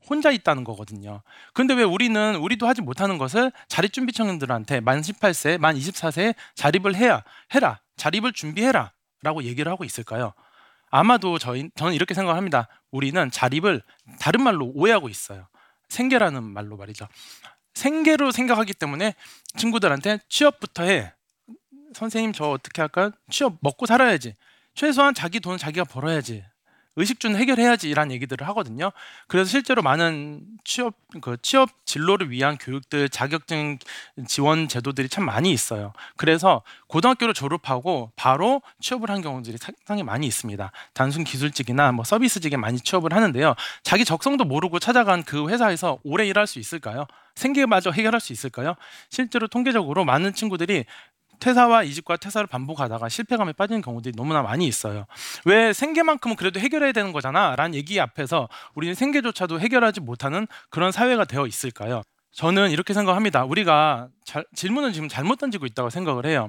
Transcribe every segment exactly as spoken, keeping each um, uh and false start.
혼자 있다는 거거든요. 근데 왜 우리는 우리도 하지 못하는 것을 자립준비 청년들한테 만 십팔 세, 만 이십사 세에 자립을 해야 해라, 자립을 준비해라 라고 얘기를 하고 있을까요? 아마도 저희, 저는 이렇게 생각합니다. 우리는 자립을 다른 말로 오해하고 있어요. 생계라는 말로 말이죠. 생계로 생각하기 때문에 친구들한테 취업부터 해. 선생님 저 어떻게 할까요? 취업 먹고 살아야지. 최소한 자기 돈 자기가 벌어야지. 의식주는 해결해야지 이란 얘기들을 하거든요. 그래서 실제로 많은 취업 그 취업 진로를 위한 교육들, 자격증 지원 제도들이 참 많이 있어요. 그래서 고등학교를 졸업하고 바로 취업을 한 경우들이 상당히 많이 있습니다. 단순 기술직이나 뭐 서비스직에 많이 취업을 하는데요. 자기 적성도 모르고 찾아간 그 회사에서 오래 일할 수 있을까요? 생계마저 해결할 수 있을까요? 실제로 통계적으로 많은 친구들이 퇴사와 이직과 퇴사를 반복하다가 실패감에 빠지는 경우들이 너무나 많이 있어요. 왜 생계만큼은 그래도 해결해야 되는 거잖아 라는 얘기 앞에서 우리는 생계조차도 해결하지 못하는 그런 사회가 되어 있을까요? 저는 이렇게 생각합니다. 우리가 자, 질문을 지금 잘못 던지고 있다고 생각을 해요.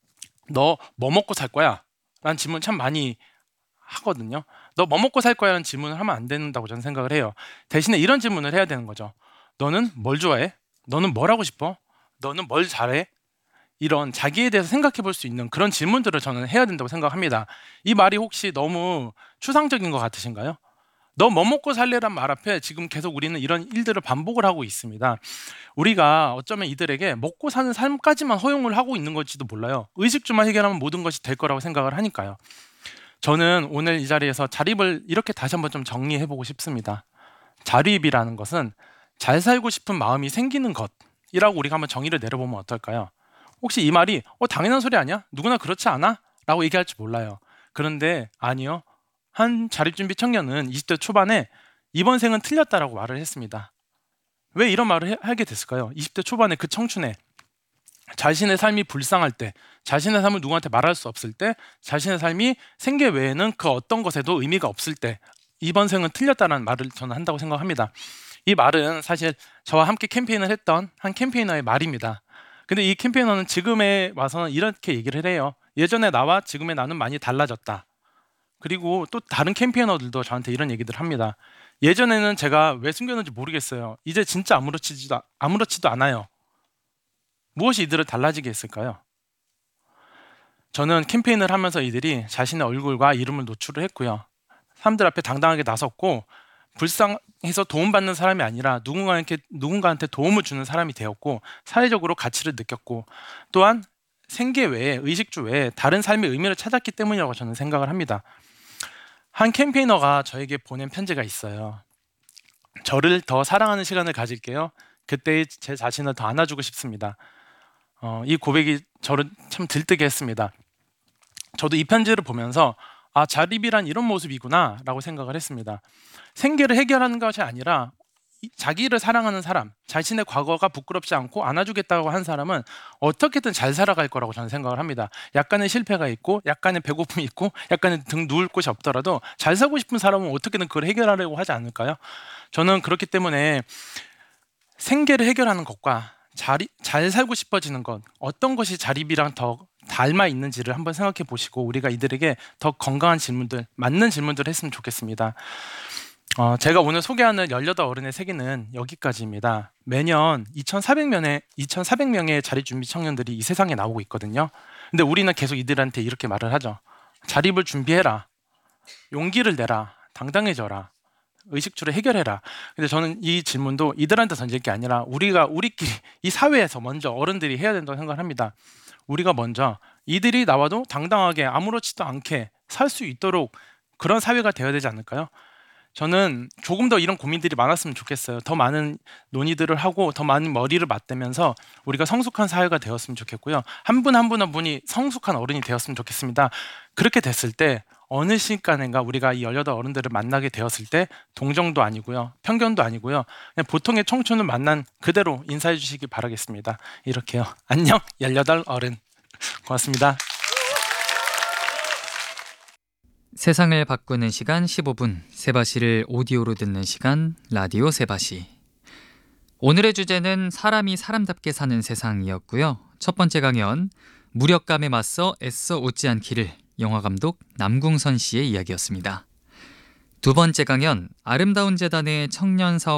너 뭐 먹고 살 거야? 라는 질문 참 많이 하거든요. 너 뭐 먹고 살 거야? 라는 질문을 하면 안 된다고 저는 생각을 해요. 대신에 이런 질문을 해야 되는 거죠. 너는 뭘 좋아해? 너는 뭘 하고 싶어? 너는 뭘 잘해? 이런 자기에 대해서 생각해 볼 수 있는 그런 질문들을 저는 해야 된다고 생각합니다. 이 말이 혹시 너무 추상적인 것 같으신가요? 너 뭐 먹고 살래란 말 앞에 지금 계속 우리는 이런 일들을 반복을 하고 있습니다. 우리가 어쩌면 이들에게 먹고 사는 삶까지만 허용을 하고 있는 걸지도 몰라요. 의식주만 해결하면 모든 것이 될 거라고 생각을 하니까요. 저는 오늘 이 자리에서 자립을 이렇게 다시 한번 좀 정리해 보고 싶습니다. 자립이라는 것은 잘 살고 싶은 마음이 생기는 것이라고 우리가 한번 정의를 내려보면 어떨까요? 혹시 이 말이 어 당연한 소리 아니야? 누구나 그렇지 않아? 라고 얘기할지 몰라요. 그런데 아니요. 한 자립준비 청년은 이십 대 초반에 이번 생은 틀렸다라고 말을 했습니다. 왜 이런 말을 해- 하게 됐을까요? 이십 대 초반에 그 청춘에 자신의 삶이 불쌍할 때, 자신의 삶을 누구한테 말할 수 없을 때, 자신의 삶이 생계 외에는 그 어떤 것에도 의미가 없을 때 이번 생은 틀렸다는 말을 저는 한다고 생각합니다. 이 말은 사실 저와 함께 캠페인을 했던 한 캠페이너의 말입니다. 근데 이 캠페이너는 지금에 와서는 이렇게 얘기를 해요. 예전에 나와 지금의 나는 많이 달라졌다. 그리고 또 다른 캠페이너들도 저한테 이런 얘기들 합니다. 예전에는 제가 왜 숨겼는지 모르겠어요. 이제 진짜 아무렇지도, 아무렇지도 않아요. 무엇이 이들을 달라지게 했을까요? 저는 캠페인을 하면서 이들이 자신의 얼굴과 이름을 노출을 했고요. 사람들 앞에 당당하게 나섰고 불쌍해서 도움받는 사람이 아니라 누군가한테, 누군가한테 도움을 주는 사람이 되었고 사회적으로 가치를 느꼈고 또한 생계 외에 의식주 외에 다른 삶의 의미를 찾았기 때문이라고 저는 생각을 합니다. 한 캠페이너가 저에게 보낸 편지가 있어요. 저를 더 사랑하는 시간을 가질게요. 그때 제 자신을 더 안아주고 싶습니다. 어, 이 고백이 저를 참 들뜨게 했습니다. 저도 이 편지를 보면서 아, 자립이란 이런 모습이구나 라고 생각을 했습니다. 생계를 해결하는 것이 아니라 이- 자기를 사랑하는 사람, 자신의 과거가 부끄럽지 않고 안아주겠다고 한 사람은 어떻게든 잘 살아갈 거라고 저는 생각을 합니다. 약간의 실패가 있고 약간의 배고픔이 있고 약간의 등 누울 곳이 없더라도 잘 살고 싶은 사람은 어떻게든 그걸 해결하려고 하지 않을까요? 저는 그렇기 때문에 생계를 해결하는 것과 자리, 잘 살고 싶어지는 것, 어떤 것이 자립이랑 더 닮아 있는지를 한번 생각해 보시고 우리가 이들에게 더 건강한 질문들, 맞는 질문들을 했으면 좋겠습니다. 어, 제가 오늘 소개하는 열여덟 어른의 세계는 여기까지입니다. 매년 이천사백 명의, 이천사백 명의 자립준비 청년들이 이 세상에 나오고 있거든요. 근데 우리는 계속 이들한테 이렇게 말을 하죠. 자립을 준비해라. 용기를 내라. 당당해져라. 의식주를 해결해라. 근데 저는 이 질문도 이들한테 던질 게 아니라 우리가 우리끼리 이 사회에서 먼저 어른들이 해야 된다고 생각합니다. 우리가 먼저 이들이 나와도 당당하게 아무렇지도 않게 살 수 있도록 그런 사회가 되어야 되지 않을까요? 저는 조금 더 이런 고민들이 많았으면 좋겠어요. 더 많은 논의들을 하고 더 많은 머리를 맞대면서 우리가 성숙한 사회가 되었으면 좋겠고요. 한 분 한 분 한 분이 성숙한 어른이 되었으면 좋겠습니다. 그렇게 됐을 때 어느 시간인가 우리가 이 열여덟 어른들을 만나게 되었을 때 동정도 아니고요. 편견도 아니고요. 그냥 보통의 청춘을 만난 그대로 인사해 주시기 바라겠습니다. 이렇게요. 안녕 열여덟 어른. 고맙습니다. 세상을 바꾸는 시간 십오 분, 세바시를 오디오로 듣는 시간 라디오 세바시. 오늘의 주제는 사람이 사람답게 사는 세상이었고요. 첫 번째 강연, 무력감에 맞서 애써 웃지 않기를, 영화감독 남궁선 씨의 이야기였습니다. 두 번째 강연, 아름다운 재단의 청년 사업